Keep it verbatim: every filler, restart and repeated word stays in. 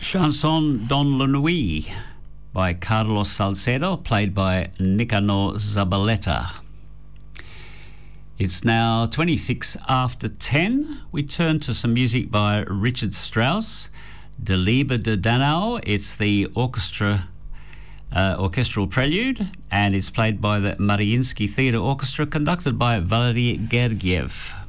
Chanson Don la Nuit by Carlos Salcedo, played by Nicanor Zabaleta. It's now twenty-six after ten. We turn to some music by Richard Strauss, De Liebe de Danau. It's the orchestra, uh, orchestral prelude, and it's played by the Mariinsky Theatre Orchestra, conducted by Valery Gergiev.